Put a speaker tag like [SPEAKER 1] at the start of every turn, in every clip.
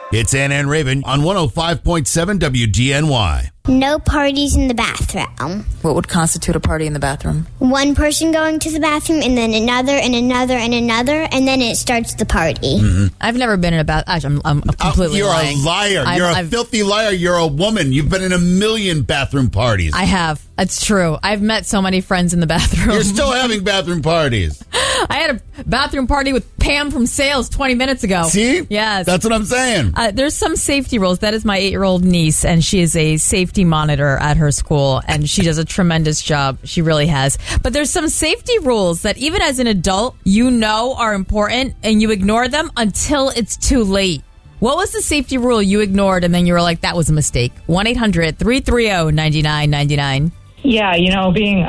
[SPEAKER 1] It's Anna and Raven on 105.7 WGNY.
[SPEAKER 2] No parties in the bathroom.
[SPEAKER 3] What would constitute a party in the bathroom?
[SPEAKER 2] One person going to the bathroom and then another and another and another, and then it starts the party.
[SPEAKER 1] Mm-hmm.
[SPEAKER 3] I've never been in a bathroom. I'm completely
[SPEAKER 1] You're
[SPEAKER 3] lying.
[SPEAKER 1] a liar. You're a filthy liar. You're a woman. You've been in a million bathroom parties.
[SPEAKER 3] I have. It's true. I've met so many friends in the bathroom.
[SPEAKER 1] You're still having bathroom parties.
[SPEAKER 3] I had a bathroom party with Pam from sales 20 minutes ago.
[SPEAKER 1] See?
[SPEAKER 3] Yes.
[SPEAKER 1] That's what I'm saying.
[SPEAKER 3] There's some safety rules. That is my 8-year-old niece, and she is a safety monitor at her school, and she does a tremendous job. She really has. But there's some safety rules that even as an adult, you know are important, and you ignore them until it's too late. What was the safety rule you ignored, and then you were like, that was a mistake? 1-800-330-9999.
[SPEAKER 4] Yeah, being,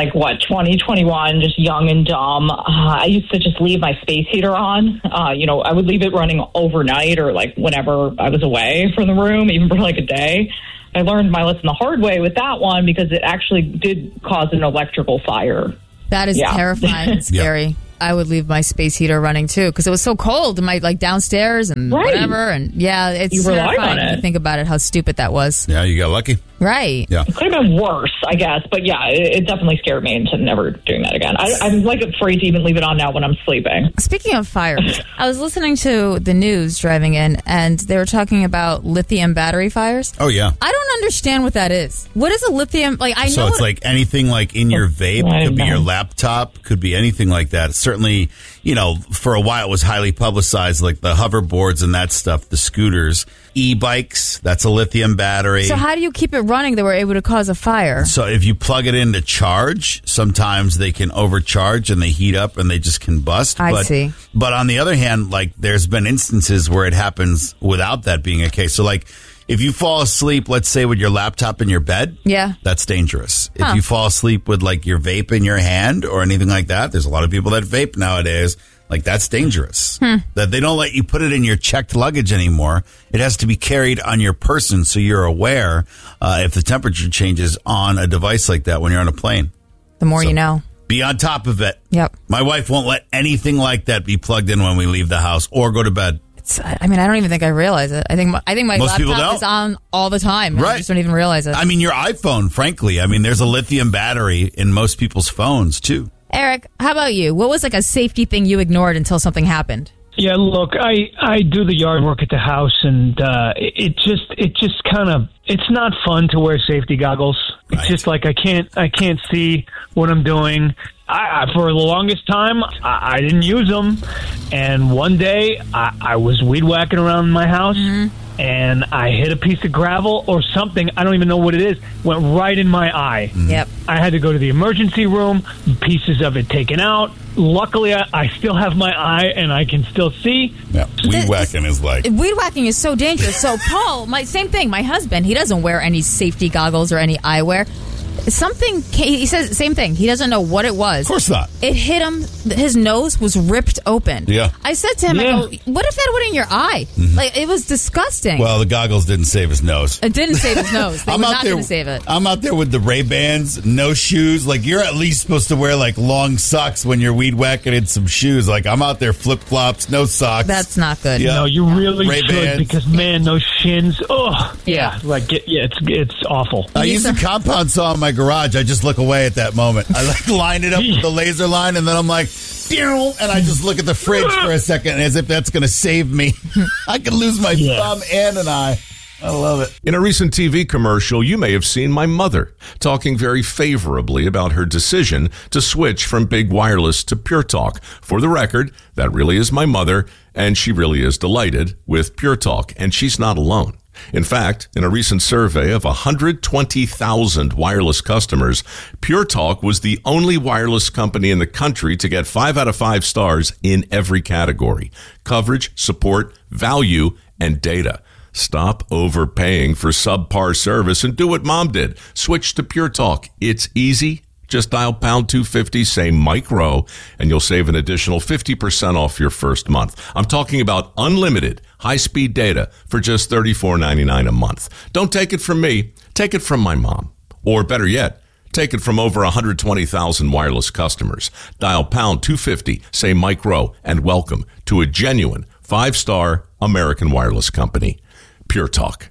[SPEAKER 4] 20, 21, just young and dumb, I used to just leave my space heater on. I would leave it running overnight or, whenever I was away from the room, even for, a day. I learned my lesson the hard way with that one because it actually did cause an electrical fire.
[SPEAKER 3] That is terrifying and scary. Yeah. I would leave my space heater running too because it was so cold in my downstairs and whatever. And it's terrifying to think about it. How stupid that was.
[SPEAKER 1] Yeah, you got lucky.
[SPEAKER 3] Right.
[SPEAKER 1] Yeah.
[SPEAKER 4] It could have been worse, I guess. But yeah, it definitely scared me into never doing that again. I'm afraid to even leave it on now when I'm sleeping.
[SPEAKER 3] Speaking of fires, I was listening to the news driving in, and they were talking about lithium battery fires.
[SPEAKER 1] Oh yeah.
[SPEAKER 3] I don't understand what that is. What is a lithium?
[SPEAKER 1] So it's like anything in your vape. Could be your laptop. Could be anything like that. Certainly, for a while it was highly publicized, like the hoverboards and that stuff, the scooters, e-bikes. That's a lithium battery.
[SPEAKER 3] So how do you keep it running that we're able to cause a fire?
[SPEAKER 1] So if you plug it in to charge, sometimes they can overcharge and they heat up and they just combust.
[SPEAKER 3] I see.
[SPEAKER 1] But on the other hand, there's been instances where it happens without that being a case. So if you fall asleep, let's say with your laptop in your bed, that's dangerous. If you fall asleep with your vape in your hand or anything like that, there's a lot of people that vape nowadays. That's dangerous. That they don't let you put it in your checked luggage anymore. It has to be carried on your person so you're aware if the temperature changes on a device like that when you're on a plane.
[SPEAKER 3] The more you know.
[SPEAKER 1] Be on top of it.
[SPEAKER 3] Yep.
[SPEAKER 1] My wife won't let anything like that be plugged in when we leave the house or go to bed.
[SPEAKER 3] I don't even think I realize it. I think my
[SPEAKER 1] Most
[SPEAKER 3] laptop is on all the time.
[SPEAKER 1] Right.
[SPEAKER 3] I just don't even realize it.
[SPEAKER 1] Your iPhone, frankly. There's a lithium battery in most people's phones, too.
[SPEAKER 3] Eric, how about you? What was a safety thing you ignored until something happened?
[SPEAKER 5] Yeah, look, I do the yard work at the house, and it just kind of, it's not fun to wear safety goggles. It's just I can't see what I'm doing. I for the longest time, I didn't use them, and one day I was weed whacking around my house, and I hit a piece of gravel or something, I don't even know what it is, went right in my eye.
[SPEAKER 3] Yep.
[SPEAKER 5] I had to go to the emergency room, pieces of it taken out. Luckily, I still have my eye, and I can still see.
[SPEAKER 1] Yeah, weed whacking is
[SPEAKER 3] Weed whacking is so dangerous. So, Paul, same thing. My husband, he doesn't wear any safety goggles or any eyewear. He says same thing. He doesn't know what it was.
[SPEAKER 1] Of course not.
[SPEAKER 3] It hit him. His nose was ripped open.
[SPEAKER 1] Yeah.
[SPEAKER 3] I said to him, I go, what if that went in your eye? It was disgusting.
[SPEAKER 1] Well, the goggles didn't save his nose.
[SPEAKER 3] It didn't save his nose. They were not going to save it.
[SPEAKER 1] I'm out there with the Ray-Bans, no shoes. You're at least supposed to wear long socks when you're weed whacking in some shoes. I'm out there flip-flops, no socks.
[SPEAKER 3] That's not good.
[SPEAKER 1] Yeah.
[SPEAKER 5] No, you really
[SPEAKER 1] Ray-Bans.
[SPEAKER 5] should because, man, those shins, it's awful.
[SPEAKER 1] I use a compound saw in my garage. I just look away at that moment. I line it up with the laser line, and then I'm like, and I just look at the fridge for a second as if that's going to save me. I could lose my thumb and an eye. I love it.
[SPEAKER 6] In a recent TV commercial, you may have seen my mother talking very favorably about her decision to switch from Big Wireless to Pure Talk. For the record, that really is my mother, and she really is delighted with Pure Talk, and she's not alone. In fact, in a recent survey of 120,000 wireless customers, Pure Talk was the only wireless company in the country to get 5 out of 5 stars in every category: coverage, support, value, and data. Stop overpaying for subpar service and do what Mom did. Switch to Pure Talk. It's easy. Just dial pound 250, say Mike Rowe, and you'll save an additional 50% off your first month. I'm talking about unlimited high-speed data for just $34.99 a month. Don't take it from me. Take it from my mom. Or better yet, take it from over 120,000 wireless customers. Dial pound 250, say Mike Rowe, and welcome to a genuine 5-star American Wireless Company. Pure Talk.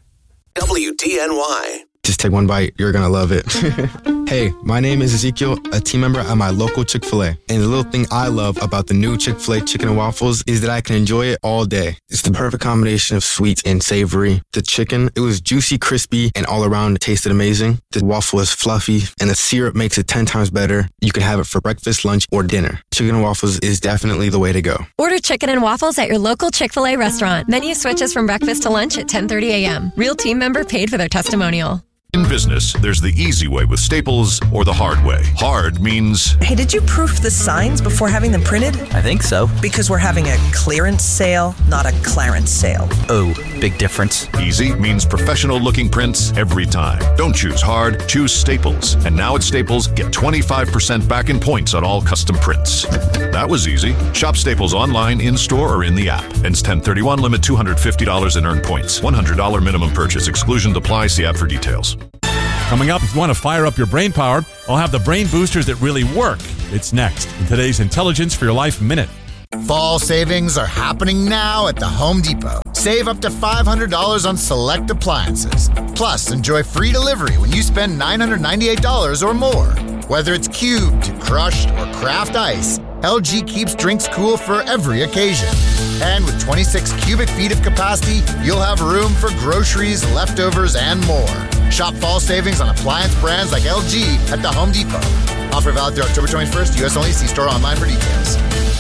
[SPEAKER 7] WDNY.
[SPEAKER 8] Just take one bite. You're going to love it. Hey, my name is Ezekiel, a team member at my local Chick-fil-A. And the little thing I love about the new Chick-fil-A chicken and waffles is that I can enjoy it all day. It's the perfect combination of sweet and savory. The chicken, it was juicy, crispy, and all around it tasted amazing. The waffle is fluffy, and the syrup makes it 10 times better. You can have it for breakfast, lunch, or dinner. Chicken and waffles is definitely the way to go.
[SPEAKER 9] Order chicken and waffles at your local Chick-fil-A restaurant. Menu switches from breakfast to lunch at 10:30 a.m. Real team member paid for their testimonial.
[SPEAKER 6] In business, there's the easy way with Staples or the hard way. Hard means...
[SPEAKER 10] Hey, did you proof the signs before having them printed?
[SPEAKER 11] I think so.
[SPEAKER 10] Because we're having a clearance sale, not a clarence sale.
[SPEAKER 11] Oh, big difference.
[SPEAKER 6] Easy means professional-looking prints every time. Don't choose hard, choose Staples. And now at Staples, get 25% back in points on all custom prints. That was easy. Shop Staples online, in-store, or in the app. Ends 10/31, limit $250 in earned points. $100 minimum purchase. Exclusion applies. See app for details.
[SPEAKER 12] Coming up, if you want to fire up your brain power, I'll have the brain boosters that really work. It's next in today's Intelligence for Your Life Minute.
[SPEAKER 13] Fall savings are happening now at the Home Depot. Save up to $500 on select appliances. Plus, enjoy free delivery when you spend $998 or more. Whether it's cubed, crushed, or craft ice, LG keeps drinks cool for every occasion. And with 26 cubic feet of capacity, you'll have room for groceries, leftovers, and more. Shop fall savings on appliance brands like LG at the Home Depot. Offer valid through October 21st. U.S. only. See store online for details.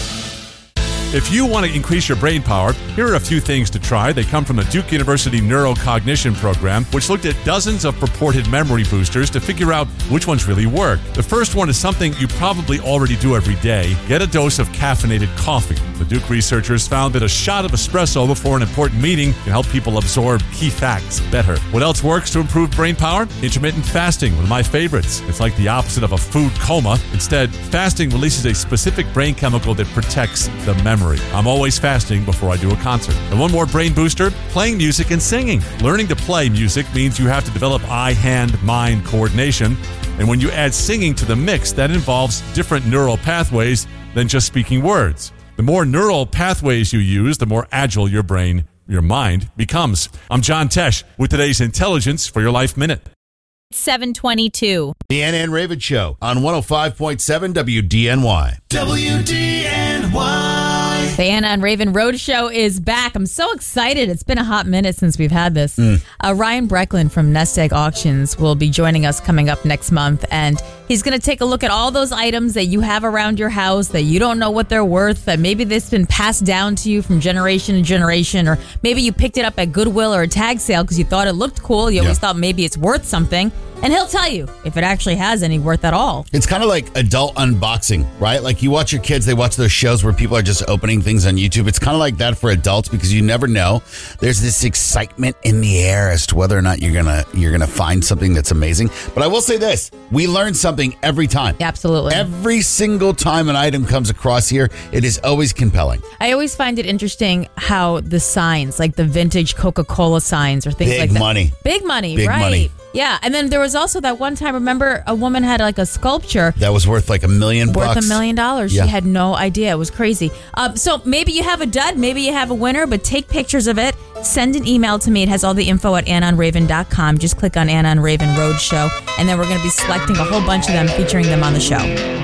[SPEAKER 12] If you want to increase your brain power, here are a few things to try. They come from the Duke University Neurocognition Program, which looked at dozens of purported memory boosters to figure out which ones really work. The first one is something you probably already do every day. Get a dose of caffeinated coffee. The Duke researchers found that a shot of espresso before an important meeting can help people absorb key facts better. What else works to improve brain power? Intermittent fasting, one of my favorites. It's like the opposite of a food coma. Instead, fasting releases a specific brain chemical that protects the memory. I'm always fasting before I do a concert. And one more brain booster, playing music and singing. Learning to play music means you have to develop eye-hand-mind coordination. And when you add singing to the mix, that involves different neural pathways than just speaking words. The more neural pathways you use, the more agile your mind becomes. I'm John Tesh with today's Intelligence for Your Life Minute.
[SPEAKER 3] 7:22.
[SPEAKER 1] The Anna and Raven Show on 105.7 WDNY.
[SPEAKER 3] WDNY. The Anna and Raven Road Show is back. I'm so excited. It's been a hot minute since we've had this. Ryan Brecklin from Nest Egg Auctions will be joining us coming up next month, and he's going to take a look at all those items that you have around your house that you don't know what they're worth, that maybe this has been passed down to you from generation to generation, or maybe you picked it up at Goodwill or a tag sale because you thought it looked cool. You always thought maybe it's worth something. And he'll tell you if it actually has any worth at all.
[SPEAKER 1] It's kind of like adult unboxing, right? Like you watch your kids, they watch those shows where people are just opening things on YouTube. It's kind of like that for adults because you never know. There's this excitement in the air as to whether or not you're gonna find something that's amazing. But I will say this, we learn something every time.
[SPEAKER 3] Absolutely.
[SPEAKER 1] Every single time an item comes across here, it is always compelling.
[SPEAKER 3] I always find it interesting how the signs, like the vintage Coca-Cola signs or things like that. Big money,
[SPEAKER 1] Big
[SPEAKER 3] right?
[SPEAKER 1] money.
[SPEAKER 3] Yeah, and then there was also that one time, remember, a woman had like a sculpture
[SPEAKER 1] that was worth like $1 million.
[SPEAKER 3] Worth $1 million.
[SPEAKER 1] Yeah.
[SPEAKER 3] She had no idea. It was crazy. So maybe you have a dud, maybe you have a winner, but take pictures of it. Send an email to me. It has all the info at AnnaandRaven.com. Just click on Anna and Raven Road Show, and then we're going to be selecting a whole bunch of them, featuring them on the show.